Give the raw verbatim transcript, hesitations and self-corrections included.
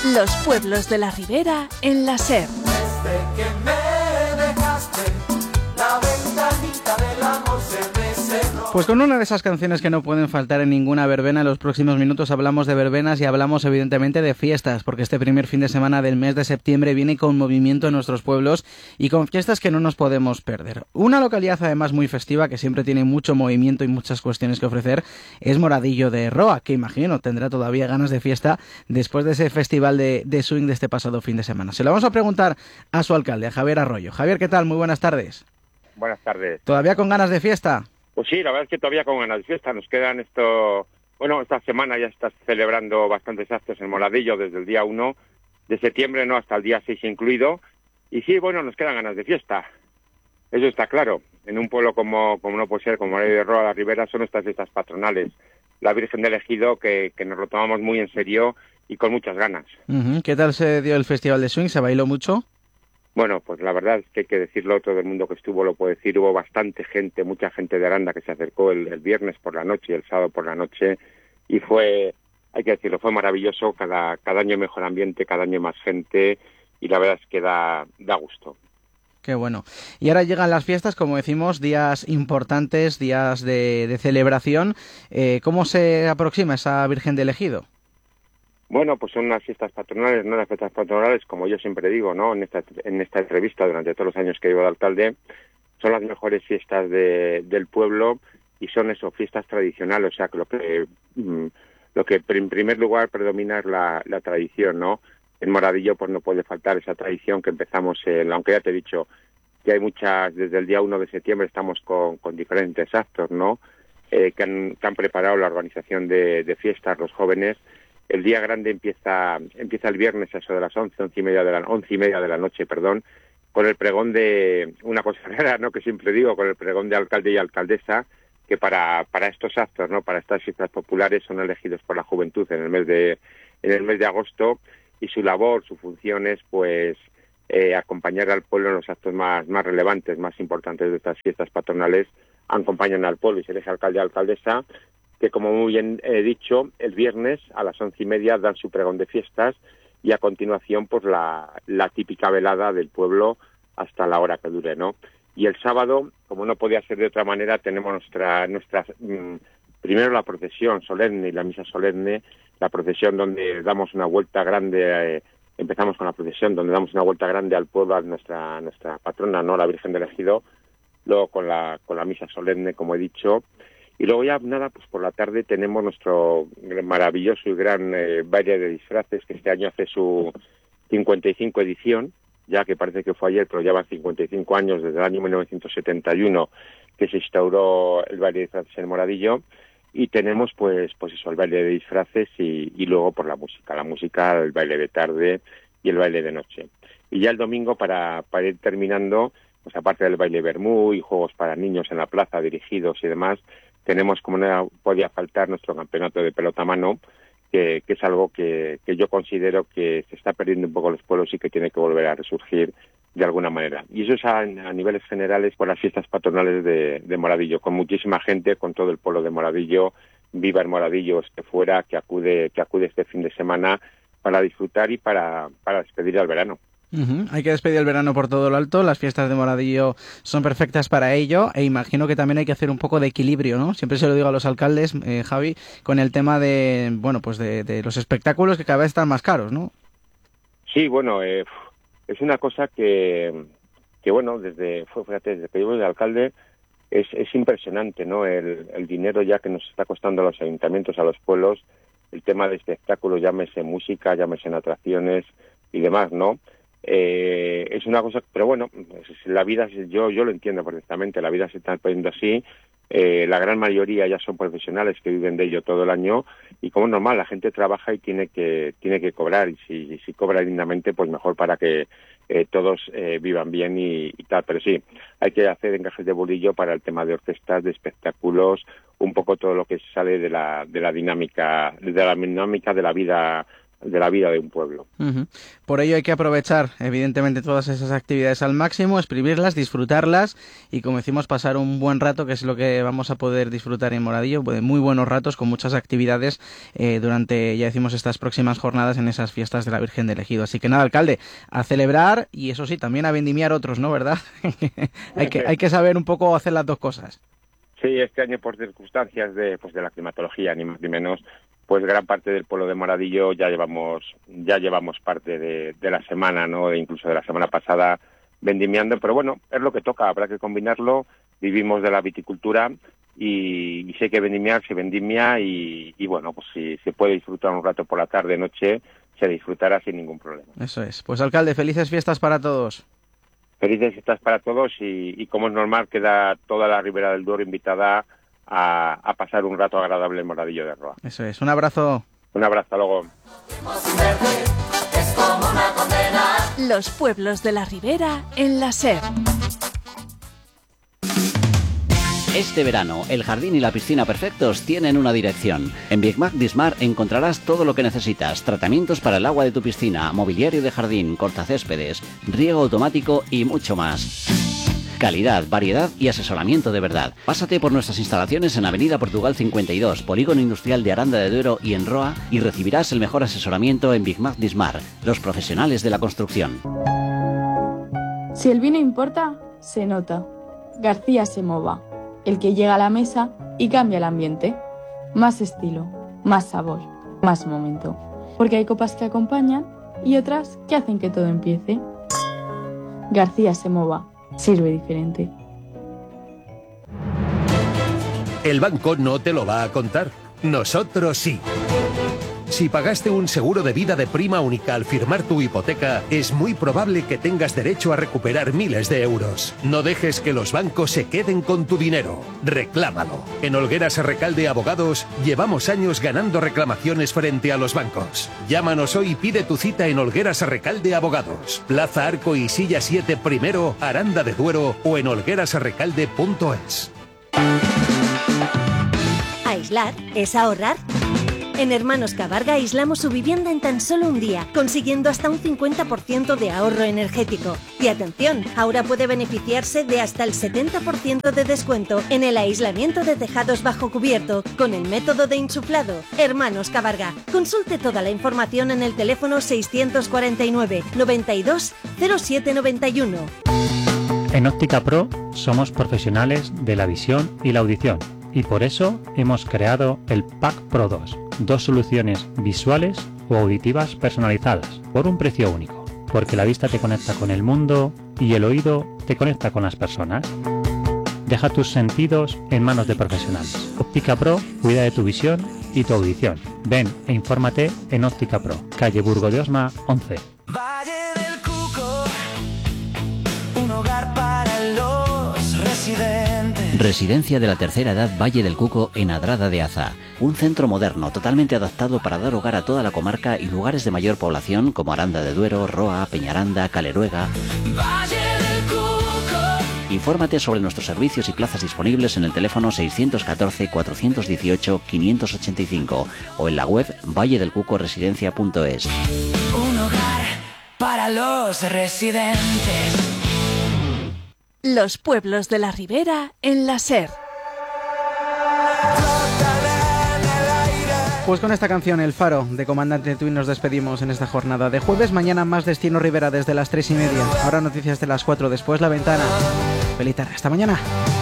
Los pueblos de la Ribera en la SER. Desde que me dejaste, la ventanita del amor se me cerró. Pues con una de esas canciones que no pueden faltar en ninguna verbena, en los próximos minutos hablamos de verbenas y hablamos evidentemente de fiestas, porque este primer fin de semana del mes de septiembre viene con movimiento en nuestros pueblos y con fiestas que no nos podemos perder. Una localidad además muy festiva, que siempre tiene mucho movimiento y muchas cuestiones que ofrecer, es Moradillo de Roa, que imagino tendrá todavía ganas de fiesta después de ese festival de, de swing de este pasado fin de semana. Se lo vamos a preguntar a su alcalde, a Javier Arroyo. Javier, ¿qué tal? Muy buenas tardes. Buenas tardes. ¿Todavía con ganas de fiesta? Pues sí, la verdad es que todavía con ganas de fiesta. Nos quedan esto... Bueno, esta semana ya estás celebrando bastantes actos en Moradillo desde el día uno de septiembre, ¿no? Hasta el día seis incluido. Y sí, bueno, nos quedan ganas de fiesta. Eso está claro. En un pueblo como, como no puede ser, como Moradillo de Roa, la Ribera, son estas fiestas patronales. La Virgen del Ejido, que, que nos lo tomamos muy en serio y con muchas ganas. Uh-huh. ¿Qué tal se dio el Festival de Swing? ¿Se bailó mucho? Bueno, pues la verdad es que hay que decirlo, todo el mundo que estuvo lo puede decir, hubo bastante gente, mucha gente de Aranda que se acercó el, el viernes por la noche y el sábado por la noche, y fue, hay que decirlo, fue maravilloso, cada, cada año mejor ambiente, cada año más gente, y la verdad es que da, da gusto. Qué bueno. Y ahora llegan las fiestas, como decimos, días importantes, días de, de celebración. Eh, ¿Cómo se aproxima esa Virgen del Ejido? Bueno, pues son unas fiestas patronales, no las fiestas patronales, como yo siempre digo, ¿no? En esta, en esta entrevista, durante todos los años que llevo de alcalde, son las mejores fiestas de, del pueblo y son eso, fiestas tradicionales, o sea, que lo que, mm, lo que en primer lugar predomina es la, la tradición, ¿no? En Moradillo pues no puede faltar esa tradición que empezamos, en, aunque ya te he dicho que hay muchas, desde el día uno de septiembre estamos con, con diferentes actos, ¿no? Eh, que, han, que han preparado la organización de, de fiestas los jóvenes. El día grande empieza empieza el viernes a eso de las once, once y media de la once y media de la noche, perdón, con el pregón de una cosa rara, ¿no? Que siempre digo, con el pregón de alcalde y alcaldesa, que para para estos actos, ¿no? Para estas fiestas populares son elegidos por la juventud en el mes de en el mes de agosto y su labor, su función es pues eh, acompañar al pueblo en los actos más más relevantes, más importantes de estas fiestas patronales. Acompañan al pueblo y se elige alcalde y alcaldesa, que como muy bien he dicho, el viernes a las once y media dan su pregón de fiestas y a continuación pues la, la típica velada del pueblo hasta la hora que dure, ¿no? Y el sábado, como no podía ser de otra manera, tenemos nuestra, nuestra mmm, primero la procesión solemne y la misa solemne, la procesión donde damos una vuelta grande, eh, empezamos con la procesión donde damos una vuelta grande al pueblo, a nuestra, nuestra patrona, ¿no? La Virgen del Ejido, luego con la, con la misa solemne, como he dicho. Y luego ya, nada, pues por la tarde tenemos nuestro maravilloso y gran eh, baile de disfraces, que este año hace su cincuenta y cinco edición, ya que parece que fue ayer, pero ya van cincuenta y cinco años, desde el año mil novecientos setenta y uno, que se instauró el baile de disfraces en Moradillo, y tenemos pues pues eso, el baile de disfraces y, y luego por la música, la música, el baile de tarde y el baile de noche. Y ya el domingo, para, para ir terminando, pues aparte del baile vermú y juegos para niños en la plaza dirigidos y demás, tenemos, como no podía faltar, nuestro campeonato de pelota a mano, que, que es algo que, que yo considero que se está perdiendo un poco los pueblos y que tiene que volver a resurgir de alguna manera. Y eso es a, a niveles generales por las fiestas patronales de, de Moradillo, con muchísima gente, con todo el pueblo de Moradillo, viva el Moradillo, esté fuera, que acude, que acude este fin de semana para disfrutar y para, para despedir al verano. Uh-huh. Hay que despedir el verano por todo lo alto, las fiestas de Moradillo son perfectas para ello e imagino que también hay que hacer un poco de equilibrio, ¿no? Siempre se lo digo a los alcaldes, eh, Javi, con el tema de, bueno, pues de, de los espectáculos que cada vez están más caros, ¿no? Sí, bueno, eh, es una cosa que, que bueno, desde, fíjate, desde que llevo de alcalde es, es impresionante, ¿no? El, el dinero ya que nos está costando a los ayuntamientos, a los pueblos, el tema de espectáculos, llámese música, llámese en atracciones y demás, ¿no? Eh, es una cosa, pero bueno, la vida, yo yo lo entiendo perfectamente, la vida se está poniendo así, eh, la gran mayoría ya son profesionales que viven de ello todo el año y como es normal, la gente trabaja y tiene que tiene que cobrar y si, y si cobra dignamente, pues mejor para que eh, todos eh, vivan bien y, y tal, pero sí, hay que hacer encajes de bolillo para el tema de orquestas, de espectáculos, un poco todo lo que sale de la de la dinámica, de la dinámica de la vida de la vida de un pueblo. Uh-huh. Por ello hay que aprovechar, evidentemente, todas esas actividades al máximo, exprimirlas, disfrutarlas y, como decimos, pasar un buen rato, que es lo que vamos a poder disfrutar en Moradillo, pues, muy buenos ratos con muchas actividades eh, durante, ya decimos, estas próximas jornadas en esas fiestas de la Virgen del Ejido. Así que nada, alcalde, a celebrar y, eso sí, también a vendimiar otros, ¿no? ¿Verdad? hay que hay que saber un poco hacer las dos cosas. Sí, este año, por circunstancias de pues de la climatología, ni más ni menos, pues gran parte del pueblo de Moradillo ya llevamos ya llevamos parte de, de la semana, ¿no? E incluso de la semana pasada vendimiando, pero bueno, es lo que toca, habrá que combinarlo. Vivimos de la viticultura y, y si hay que vendimiar, se vendimia y, y bueno, pues si se puede disfrutar un rato por la tarde, noche, se disfrutará sin ningún problema. Eso es. Pues alcalde, felices fiestas para todos. Felices fiestas para todos y, y como es normal, queda toda la Ribera del Duero invitada a, a pasar un rato agradable en Moradillo de Roa. Eso es. Un abrazo. Un abrazo, luego. Los pueblos de la Ribera en la SER. Este verano, el jardín y la piscina perfectos tienen una dirección. En Big Mac Dismar encontrarás todo lo que necesitas. Tratamientos para el agua de tu piscina, mobiliario de jardín, cortacéspedes, riego automático y mucho más. Calidad, variedad y asesoramiento de verdad. Pásate por nuestras instalaciones en Avenida Portugal cincuenta y dos, Polígono Industrial de Aranda de Duero y en Roa y recibirás el mejor asesoramiento en Big Mac Dismar, los profesionales de la construcción. Si el vino importa, se nota. García Semova. El que llega a la mesa y cambia el ambiente. Más estilo, más sabor, más momento. Porque hay copas que acompañan y otras que hacen que todo empiece. García Semova. Sirve diferente. El banco no te lo va a contar. Nosotros sí. Si pagaste un seguro de vida de prima única al firmar tu hipoteca, es muy probable que tengas derecho a recuperar miles de euros. No dejes que los bancos se queden con tu dinero. Reclámalo. En Olgueras Recalde Abogados llevamos años ganando reclamaciones frente a los bancos. Llámanos hoy y pide tu cita en Olgueras Recalde Abogados. Plaza Arco y Silla siete Primero, Aranda de Duero o en olgueras recalde punto es. ¿Aislar es ahorrar? En Hermanos Cabarga aislamos su vivienda en tan solo un día, consiguiendo hasta un cincuenta por ciento de ahorro energético. Y atención, ahora puede beneficiarse de hasta el setenta por ciento de descuento en el aislamiento de tejados bajo cubierto con el método de insuflado. Hermanos Cabarga. Consulte toda la información en el teléfono seiscientos cuarenta y nueve, noventa y dos, cero siete noventa y uno. En Óptica Pro somos profesionales de la visión y la audición y por eso hemos creado el Pack Pro dos. Dos soluciones visuales o auditivas personalizadas por un precio único, porque la vista te conecta con el mundo y el oído te conecta con las personas. Deja tus sentidos en manos de profesionales. Óptica Pro cuida de tu visión y tu audición. Ven e infórmate en Óptica Pro, calle Burgo de Osma once. Valle del Cuco, un hogar para los residentes. Residencia de la tercera edad Valle del Cuco en Adrada de Aza. Un centro moderno totalmente adaptado para dar hogar a toda la comarca y lugares de mayor población como Aranda de Duero, Roa, Peñaranda, Caleruega. Valle del Cuco. Infórmate sobre nuestros servicios y plazas disponibles en el teléfono seiscientos catorce, cuatrocientos dieciocho, quinientos ochenta y cinco o en la web valle del cuco residencia punto es. Un hogar para los residentes. Los pueblos de la Ribera en la SER. Pues con esta canción, El Faro, de Comandante Twin, nos despedimos en esta jornada de jueves. Mañana más Destino Ribera desde las tres y media. Ahora noticias de las cuatro, después La Ventana. Feliz tarde, hasta mañana.